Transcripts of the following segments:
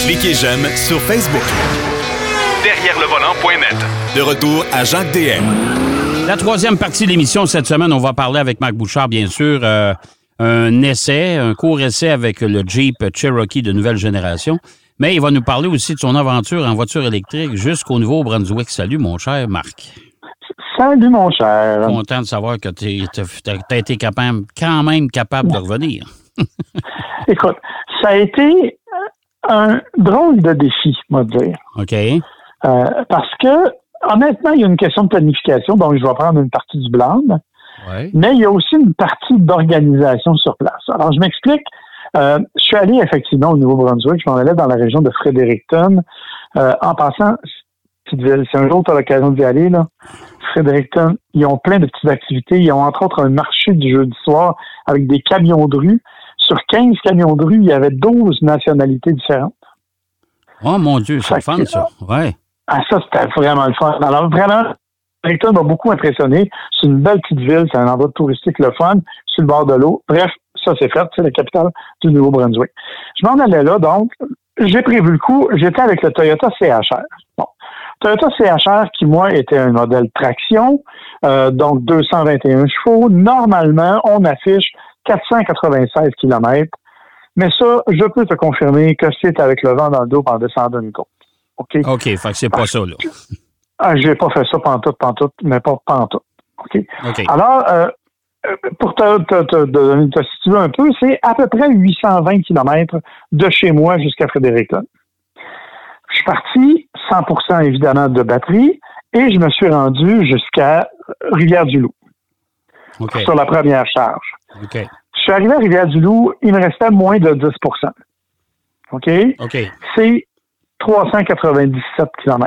Cliquez j'aime sur Facebook. Derrière le volant.net. De retour à Jacques DM. La troisième partie de l'émission cette semaine, on va parler avec Marc Bouchard, bien sûr, un court essai avec le Jeep Cherokee de nouvelle génération. Mais il va nous parler aussi de son aventure en voiture électrique jusqu'au Nouveau-Brunswick. Salut, mon cher Marc. Salut, mon cher. Content de savoir que tu as été quand même capable de revenir. Écoute, ça a été un drôle de défi, moi, de dire. OK. Parce que, honnêtement, il y a une question de planification, donc je vais prendre une partie du blanc. Ouais. Mais il y a aussi une partie d'organisation sur place. Alors, je m'explique. Je suis allé effectivement au Nouveau-Brunswick. Je m'en allais dans la région de Fredericton. En passant, petite ville, si un jour tu as l'occasion d'y aller, là, Fredericton, ils ont plein de petites activités. Ils ont entre autres un marché du jeudi soir avec des camions de rue. Sur 15 camions de rue, il y avait 12 nationalités différentes. Oh mon Dieu, c'est le fun, ça. Ouais. Ah, ça, c'était vraiment le fun. Alors, vraiment, Fredericton m'a beaucoup impressionné. C'est une belle petite ville. C'est un endroit touristique le fun, sur le bord de l'eau. Bref, ça, c'est fait. C'est la capitale du Nouveau-Brunswick. Je m'en allais là, donc, j'ai prévu le coup. J'étais avec le Toyota CHR. Bon. Toyota CHR, qui, moi, était un modèle traction, donc 221 chevaux. Normalement, on affiche 496 km. Mais ça, je peux te confirmer que c'est avec le vent dans le dos en descendant une côte. OK? OK, fait que c'est pas ça, là. Ah, j'ai pas fait ça pantoute, mais pas pantoute. OK? OK. Alors, pour te situer un peu, c'est à peu près 820 km de chez moi jusqu'à Fredericton. Je suis parti 100% évidemment de batterie et je me suis rendu jusqu'à Rivière-du-Loup. OK. Sur la première charge. OK. Je suis arrivé à Rivière-du-Loup, il me restait moins de 10%. OK? OK. C'est 397 km.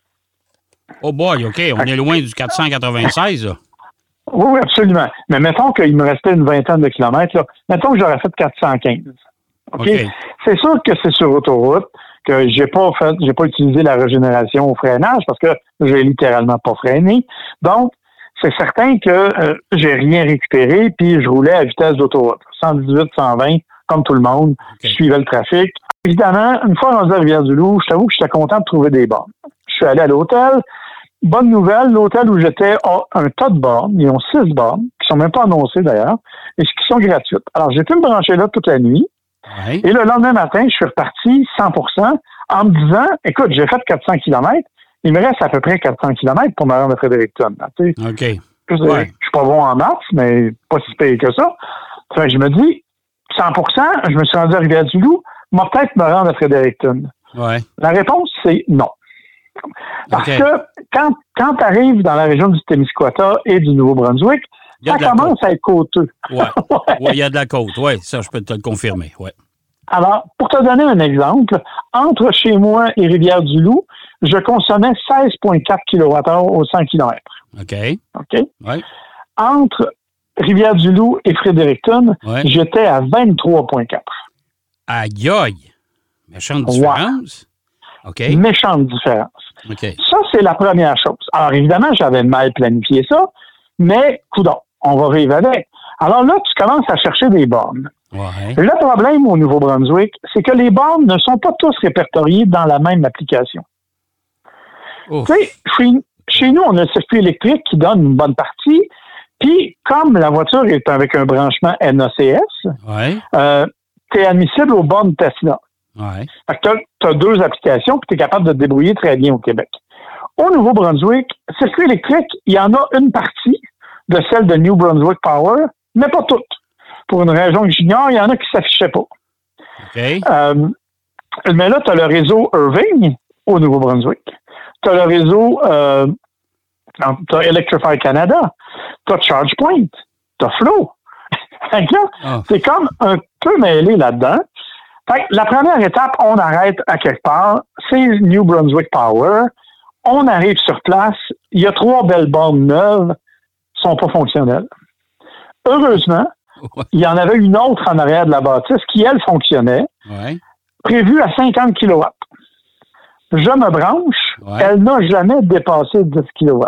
Oh boy, OK, on est loin du 496, là. Oui, absolument. Mais mettons qu'il me restait une vingtaine de kilomètres, là. Mettons que j'aurais fait 415. OK? C'est sûr que c'est sur autoroute, que j'ai pas utilisé la régénération au freinage parce que j'ai littéralement pas freiné. Donc, c'est certain que j'ai rien récupéré, puis je roulais à vitesse d'autoroute. 118, 120, comme tout le monde. Okay. Je suivais le trafic. Évidemment, une fois rendu à Rivière-du-Loup, je t'avoue que j'étais content de trouver des bornes. Je suis allé à l'hôtel. Bonne nouvelle, l'hôtel où j'étais a un tas de bornes. Ils ont 6 bornes, qui sont même pas annoncées d'ailleurs, et qui sont gratuites. Alors, j'ai pu me brancher là toute la nuit. Ouais. Et le lendemain matin, je suis reparti 100% en me disant, écoute, j'ai fait 400 km. Il me reste à peu près 400 km pour me rendre à Fredericton. Tu sais. OK. Je suis pas bon en maths, mais pas si payé que ça. Fait que je me dis, 100%, je me suis rendu à Rivière-du-Loup, moi peut-être me rendre à Fredericton. Ouais. La réponse, c'est non. Parce OK. que quand tu arrives dans la région du Témiscouata et du Nouveau-Brunswick, ça commence à être côteux. Ouais. Il y a de la côte. Oui, ça, je peux te le confirmer. Ouais. Alors, pour te donner un exemple, entre chez moi et Rivière-du-Loup, je consommais 16,4 kWh au 100 km. OK. OK? Ouais. Entre Rivière-du-Loup et Fredericton, Ouais. j'étais à 23,4. Aïe, aïe. Méchante différence. OK. Méchante différence. OK. Ça, c'est la première chose. Alors, évidemment, j'avais mal planifié ça, mais, coudonc, on va vivre avec. Alors là, tu commences à chercher des bornes. Ouais. Le problème au Nouveau-Brunswick, c'est que les bornes ne sont pas tous répertoriées dans la même application. Ouf. Tu sais, chez nous, on a le circuit électrique qui donne une bonne partie, puis comme la voiture est avec un branchement NACS, Ouais. tu es admissible aux bornes Tesla. Ouais. Fait que tu as 2 applications, puis tu es capable de te débrouiller très bien au Québec. Au Nouveau-Brunswick, circuit électrique, il y en a une partie de celle de New Brunswick Power, mais pas toutes. Pour une raison que j'ignore, il y en a qui ne s'affichaient pas. OK. Mais là, tu as le réseau Irving au Nouveau-Brunswick. Tu as le réseau tu as Electrify Canada. Tu as ChargePoint. Tu as Flow. Fait que là, c'est comme un peu mêlé là-dedans. Fait que la première étape, on arrête à quelque part. C'est New Brunswick Power. On arrive sur place. Il y a 3 belles bornes neuves. Sont pas fonctionnelles. Heureusement, il y en avait une autre en arrière de la bâtisse qui, elle, fonctionnait. Ouais. Prévue à 50 kW. Je me branche. Ouais. Elle n'a jamais dépassé 10 kW.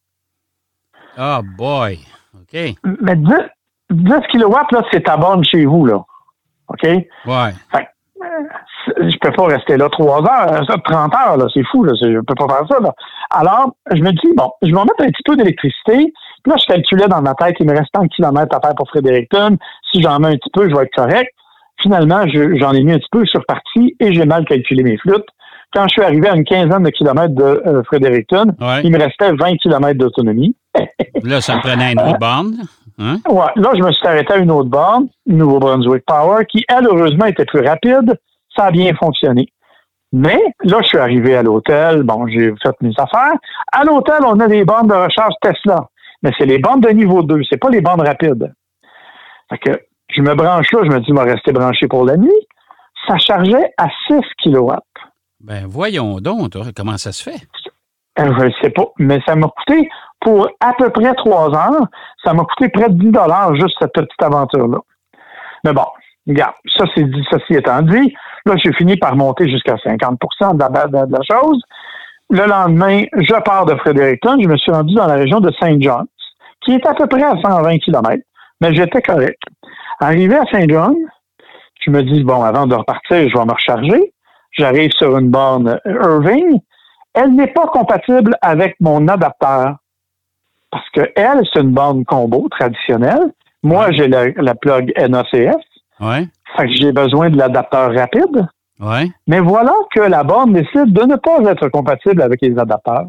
Oh boy. OK. Mais 10 kW, là, c'est ta borne chez vous, là. OK? Ouais. Fait, je peux pas rester là 3 heures, 30 heures, là, c'est fou, là, je peux pas faire ça, là. Alors, je me dis, bon, je vais en mettre un petit peu d'électricité. Puis là, je calculais dans ma tête, il me reste tant de kilomètres à faire pour Fredericton. Si j'en mets un petit peu, je vais être correct. Finalement, j'en ai mis un petit peu, je suis reparti et j'ai mal calculé mes flûtes. Quand je suis arrivé à une quinzaine de kilomètres de Fredericton, il me restait 20 kilomètres d'autonomie. Là, ça me prenait une autre borne. Hein? Ouais, là, je me suis arrêté à une autre borne, Nouveau-Brunswick Power, qui, elle, heureusement, était plus rapide. Ça a bien fonctionné. Mais là, je suis arrivé à l'hôtel. Bon, j'ai fait mes affaires. À l'hôtel, on a des bornes de recharge Tesla. Mais c'est les bornes de niveau 2. C'est pas les bornes rapides. Fait que je me branche là. Je me dis, je vais rester branché pour la nuit. Ça chargeait à 6 kW. Ben, voyons donc, toi, comment ça se fait? Je ne sais pas. Mais ça m'a coûté, pour à peu près 3 heures, ça m'a coûté près de 10 $ juste cette petite aventure-là. Mais bon, regarde, ceci étant dit, là, j'ai fini par monter jusqu'à 50 % de la chose. Le lendemain, je pars de Fredericton. Je me suis rendu dans la région de St. John's, qui est à peu près à 120 km. Mais j'étais correct. Arrivé à St. John, je me dis, bon, avant de repartir, je vais me recharger. J'arrive sur une borne Irving. Elle n'est pas compatible avec mon adapteur. Parce que elle, c'est une borne combo traditionnelle. Moi, j'ai la plug NACS. Ouais. Fait que j'ai besoin de l'adapteur rapide. Ouais. Mais voilà que la borne décide de ne pas être compatible avec les adapteurs.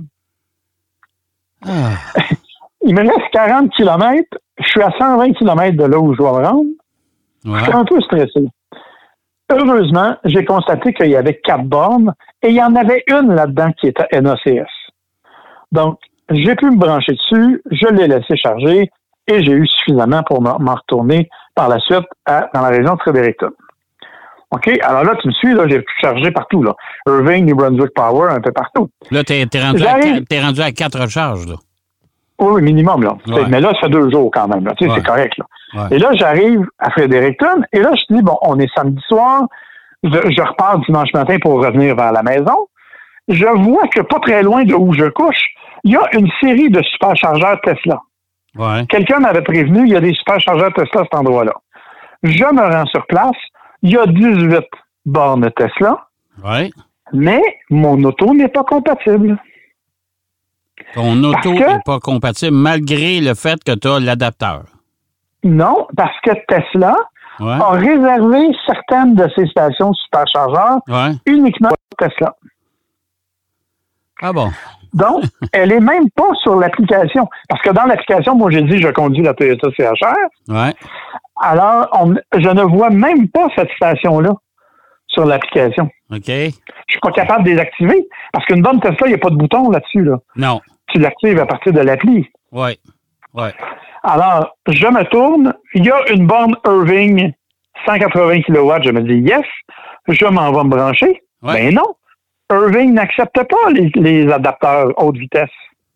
Ah. Il me reste 40 km. Je suis à 120 km de là où je dois me rendre. Ouais. Je suis un peu stressé. Heureusement, j'ai constaté qu'il y avait 4 bornes et il y en avait une là-dedans qui était NACS. Donc, j'ai pu me brancher dessus, je l'ai laissé charger et j'ai eu suffisamment pour m'en retourner par la suite dans la région de Fredericton. OK? Alors là, tu me suis, là, j'ai pu charger partout, là. Irving, New Brunswick Power, un peu partout. Là, t'es rendu à 4 recharges, là. Oui, minimum, là. Ouais. Mais là, ça fait 2 jours quand même, là. Tu sais, c'est correct, là. Ouais. Et là, j'arrive à Fredericton et là, je dis, bon, on est samedi soir, je repars dimanche matin pour revenir vers la maison. Je vois que pas très loin de où je couche, il y a une série de superchargeurs Tesla. Ouais. Quelqu'un m'avait prévenu, il y a des superchargeurs Tesla à cet endroit-là. Je me rends sur place, il y a 18 bornes Tesla, mais mon auto n'est pas compatible. Ton auto n'est pas compatible malgré le fait que tu as l'adapteur. Non, parce que Tesla a réservé certaines de ses stations superchargeurs uniquement pour Tesla. Ah bon? Donc, elle est même pas sur l'application. Parce que dans l'application, moi, j'ai dit, je conduis la Toyota CHR. Ouais. Alors, je ne vois même pas cette station-là sur l'application. OK. Je suis pas capable de désactiver. Parce qu'une borne Tesla, il n'y a pas de bouton là-dessus, là. Non. Tu l'actives à partir de l'appli. Oui. Ouais. Alors, je me tourne. Il y a une borne Irving 180 kW. Je me dis, yes, je m'en vais me brancher. Ouais. Ben non. Irving n'accepte pas les adapteurs haute vitesse.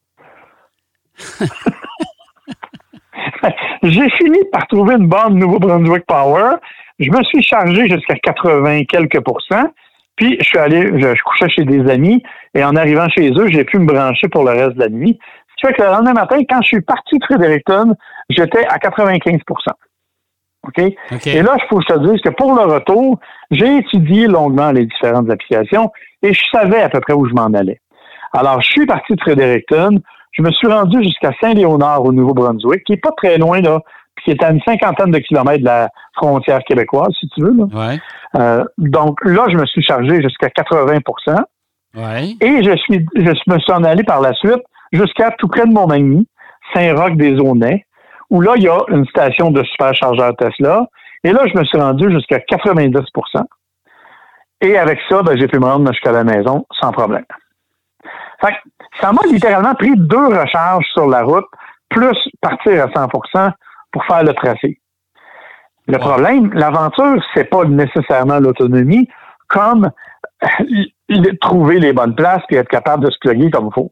J'ai fini par trouver une borne Nouveau-Brunswick Power. Je me suis chargé jusqu'à 80 quelques %. Puis, je couchais chez des amis. Et en arrivant chez eux, j'ai pu me brancher pour le reste de la nuit. Ce qui fait que le lendemain matin, quand je suis parti de Fredericton, j'étais à 95 %. OK? Et là, il faut que je te dise que pour le retour, j'ai étudié longuement les différentes applications et je savais à peu près où je m'en allais. Alors, je suis parti de Fredericton. Je me suis rendu jusqu'à Saint-Léonard au Nouveau-Brunswick, qui est pas très loin, là, puis qui est à une 50aine de kilomètres de la frontière québécoise, si tu veux. Là. Ouais. Donc là, je me suis chargé jusqu'à 80 %. Ouais. Et je me suis en allé par la suite jusqu'à tout près de Montmagny, Saint-Roch-des-Aunais, où là, il y a une station de superchargeur Tesla. Et là, je me suis rendu jusqu'à 90 %. Et avec ça, ben, j'ai pu me rendre jusqu'à la maison sans problème. Fait que ça m'a littéralement pris 2 recharges sur la route, plus partir à 100 % pour faire le tracé. Le problème, l'aventure, c'est pas nécessairement l'autonomie, comme trouver les bonnes places et être capable de se plugger comme il faut.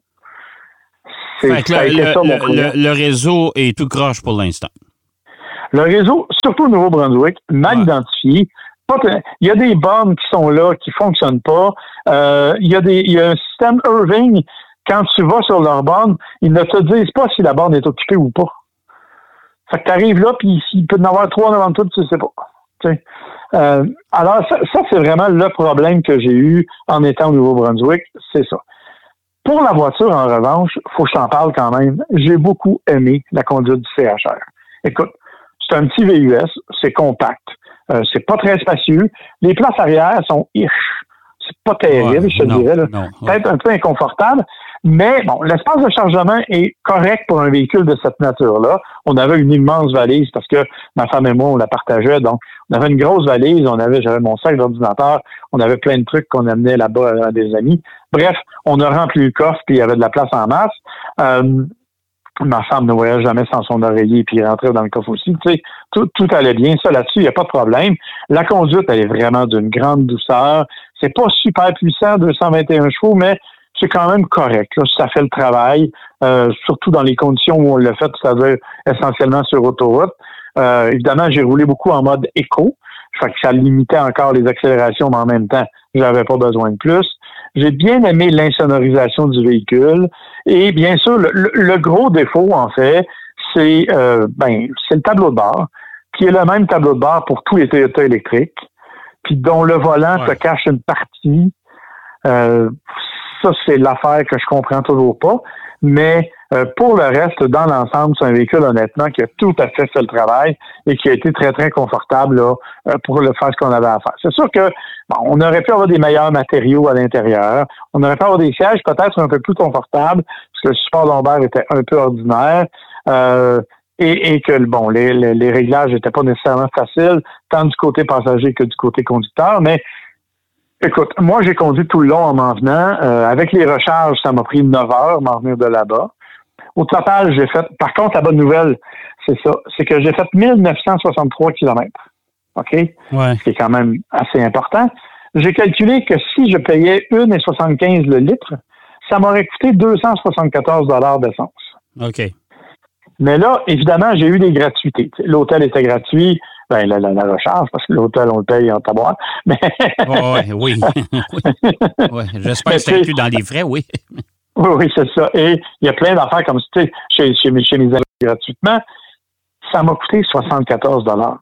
Le réseau est tout croche pour l'instant. Le réseau, surtout au Nouveau-Brunswick, mal identifié. Il y a des bornes qui sont là, qui fonctionnent pas. Il y a un système Irving. Quand tu vas sur leur borne, ils ne te disent pas si la borne est occupée ou pas. Fait que tu arrives là, puis il peut y en avoir 3 devant toi, tu sais pas. T'sais. Alors, ça, c'est vraiment le problème que j'ai eu en étant au Nouveau-Brunswick, c'est ça. Pour la voiture, en revanche, faut que je t'en parle quand même. J'ai beaucoup aimé la conduite du CHR. Écoute, c'est un petit VUS, c'est compact, c'est pas très spacieux. Les places arrière sont c'est pas terrible, je te dirais. Là. Peut-être un peu inconfortable, mais bon, l'espace de chargement est correct pour un véhicule de cette nature-là. On avait une immense valise parce que ma femme et moi, on la partageait. Donc, on avait une grosse valise, j'avais mon sac d'ordinateur, on avait plein de trucs qu'on amenait là-bas à des amis. Bref, on a rempli le coffre puis il y avait de la place en masse. Ma femme ne voyait jamais sans son oreiller puis rentrait dans le coffre aussi. Tu sais, tout allait bien. Ça, là-dessus, il n'y a pas de problème. La conduite, elle est vraiment d'une grande douceur. C'est pas super puissant, 221 chevaux, mais c'est quand même correct. Là. Ça fait le travail, surtout dans les conditions où on l'a fait, c'est-à-dire essentiellement sur autoroute. Évidemment, j'ai roulé beaucoup en mode éco. Fait que ça limitait encore les accélérations, mais en même temps, j'avais pas besoin de plus. J'ai bien aimé l'insonorisation du véhicule. Et bien sûr, le gros défaut, en fait, c'est le tableau de bord, qui est le même tableau de bord pour tous les Toyota électriques, puis dont le volant te cache une partie. Ça, c'est l'affaire que je comprends toujours pas. Mais pour le reste, dans l'ensemble, c'est un véhicule, honnêtement, qui a tout à fait fait le travail et qui a été très, très confortable là, pour le faire ce qu'on avait à faire. C'est sûr que on aurait pu avoir des meilleurs matériaux à l'intérieur. On aurait pu avoir des sièges peut-être un peu plus confortables, parce que le support lombaire était un peu ordinaire. Et que les réglages n'étaient pas nécessairement faciles, tant du côté passager que du côté conducteur. Mais écoute, moi, j'ai conduit tout le long en m'en venant. Avec les recharges, ça m'a pris 9 heures m'en venir de là-bas. Au total, j'ai fait... Par contre, la bonne nouvelle, c'est ça. C'est que j'ai fait 1963 kilomètres. OK? Ouais. Ce qui est quand même assez important. J'ai calculé que si je payais 1,75 le litre, ça m'aurait coûté 274 $ d'essence. OK. Mais là, évidemment, j'ai eu des gratuités. L'hôtel était gratuit. Ben, la recharge, parce que l'hôtel, on le paye en tabac. Mais... oui. Ouais, j'espère que c'est inclus dans les frais, oui. Oui, c'est ça. Et il y a plein d'affaires comme ça, chez mes amis gratuitement. Ça m'a coûté 74 $.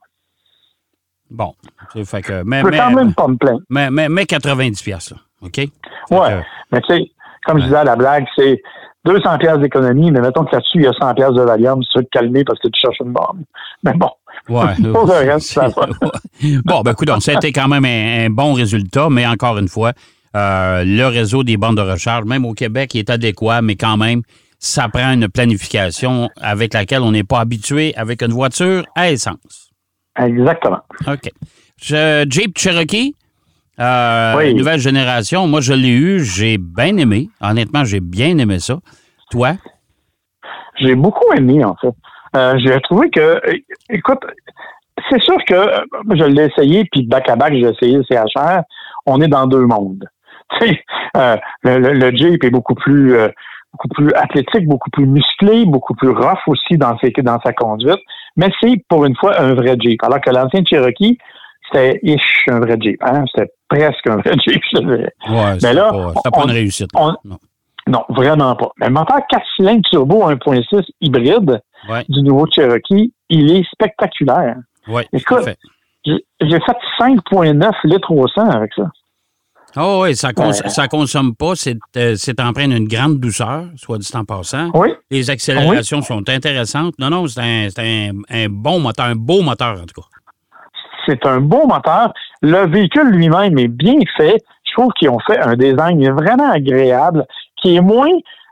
Bon. Fait que, je peux quand même pas me plaindre. Mais 90 $, là. OK? Oui. Mais tu sais, comme je disais à la blague, c'est 200 $ d'économie, mais mettons que là-dessus, il y a 100 $ de Valium, si tu veux te calmer parce que tu cherches une bombe. Mais bon. Ouais. Pour le reste, ça va. Bon, ben écoute, ça a été quand même un bon résultat, mais encore une fois, le réseau des bornes de recharge, même au Québec, est adéquat, mais quand même, ça prend une planification avec laquelle on n'est pas habitué avec une voiture à essence. Exactement. OK. Jeep Cherokee, nouvelle génération, moi, je l'ai eu, j'ai bien aimé. Honnêtement, j'ai bien aimé ça. Toi? J'ai beaucoup aimé, en fait. J'ai trouvé que, écoute, c'est sûr que je l'ai essayé, puis back-à-back, j'ai essayé le CHR. On est dans deux mondes. Tu sais, le Jeep est beaucoup plus athlétique, beaucoup plus musclé, beaucoup plus rough aussi dans sa conduite. Mais c'est, pour une fois, un vrai Jeep. Alors que l'ancien Cherokee, c'était un vrai Jeep. Hein? C'était presque un vrai Jeep, je dirais. Ouais, mais là, c'était pas une réussite. Non, vraiment pas. Mais le moteur 4 cylindres turbo 1.6 hybride du nouveau Cherokee, il est spectaculaire. Oui, écoute, j'ai fait 5,9 litres au 100 avec ça. Oh oui, ça consomme pas. C'est empreint d'une grande douceur, soit dit en passant. Oui. Les accélérations sont intéressantes. Non, c'est un bon moteur, un beau moteur en tout cas. C'est un beau moteur. Le véhicule lui-même est bien fait. Je trouve qu'ils ont fait un design vraiment agréable, qui est moins,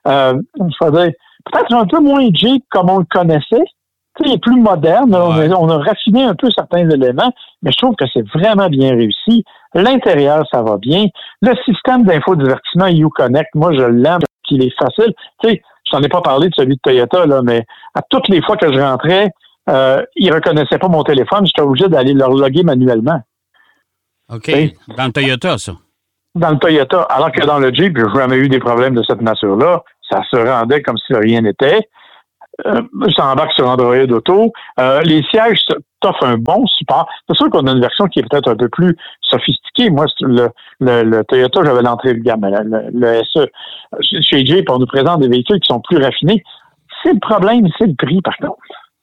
peut-être un peu moins Jeep comme on le connaissait. Tu sais, il est plus moderne. On a raffiné un peu certains éléments, mais je trouve que c'est vraiment bien réussi. L'intérieur, ça va bien. Le système d'infodivertissement Uconnect, moi, je l'aime, qu'il est facile. Tu sais, je t'en ai pas parlé de celui de Toyota, là, mais à toutes les fois que je rentrais, il reconnaissait pas mon téléphone. J'étais obligé d'aller le reloguer manuellement. OK. T'sais, dans le Toyota, ça? Dans le Toyota. Alors que dans le Jeep, j'ai jamais eu des problèmes de cette nature-là. Ça se rendait comme si rien n'était. Ça embarque sur Android Auto. Les sièges t'offrent un bon support. C'est sûr qu'on a une version qui est peut-être un peu plus sophistiquée. Moi, le Toyota, j'avais l'entrée de gamme. Le SE. Chez Jeep, on nous présente des véhicules qui sont plus raffinés. C'est le problème, c'est le prix, par contre.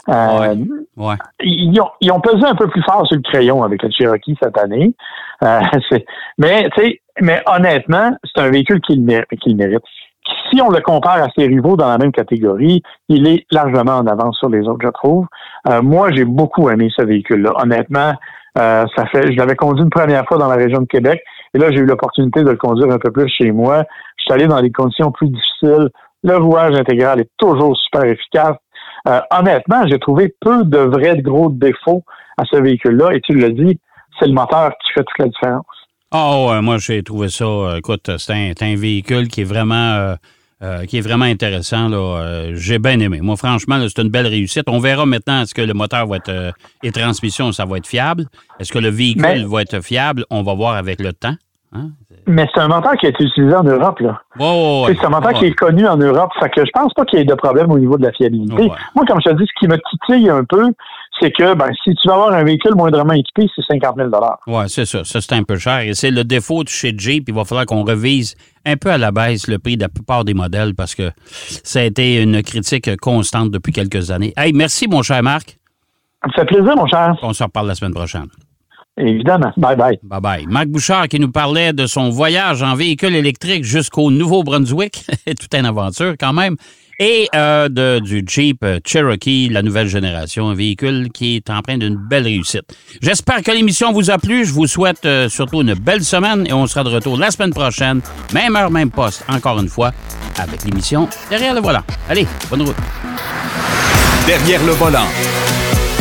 Ouais. Ils ont pesé un peu plus fort sur le crayon avec le Cherokee cette année. Mais honnêtement, c'est un véhicule qui le mérite. Si on le compare à ses rivaux dans la même catégorie, il est largement en avance sur les autres, je trouve. Moi, j'ai beaucoup aimé ce véhicule-là. Honnêtement, je l'avais conduit une première fois dans la région de Québec, et là, j'ai eu l'opportunité de le conduire un peu plus chez moi. Je suis allé dans des conditions plus difficiles. Le rouage intégral est toujours super efficace. Honnêtement, j'ai trouvé peu de vrais gros défauts à ce véhicule-là, et tu l'as dit, c'est le moteur qui fait toute la différence. Moi, j'ai trouvé ça, écoute, c'est un véhicule qui est vraiment intéressant. Là. J'ai bien aimé. Moi, franchement, là, c'est une belle réussite. On verra maintenant est-ce que le moteur va être et transmission, ça va être fiable. Est-ce que le véhicule va être fiable? On va voir avec le temps. Hein? Mais c'est un moteur qui a été utilisé en Europe, là. C'est un moteur qui est connu en Europe. Fait que je pense pas qu'il y ait de problème au niveau de la fiabilité. Moi, comme je te dis, ce qui me titille un peu, c'est que si tu vas avoir un véhicule moindrement équipé, c'est 50 000 $. Oui, c'est ça. Ça, c'est un peu cher. Et c'est le défaut de chez Jeep. Il va falloir qu'on revise un peu à la baisse le prix de la plupart des modèles parce que ça a été une critique constante depuis quelques années. Hey, merci, mon cher Marc. Ça me fait plaisir, mon cher. On se reparle la semaine prochaine. Évidemment. Bye-bye. Bye-bye. Marc Bouchard qui nous parlait de son voyage en véhicule électrique jusqu'au Nouveau-Brunswick. Toute une aventure quand même. Et du Jeep Cherokee, la nouvelle génération, un véhicule qui est en train d'une belle réussite. J'espère que l'émission vous a plu. Je vous souhaite surtout une belle semaine et on sera de retour la semaine prochaine. Même heure, même poste, encore une fois, avec l'émission Derrière le volant. Allez, bonne route. Derrière le volant.